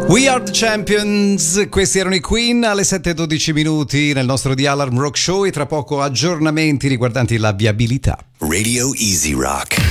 We are the champions, questi erano i Queen alle 7:12 minuti nel nostro The Alarm Rock Show e tra poco aggiornamenti riguardanti la viabilità. Radio Easy Rock.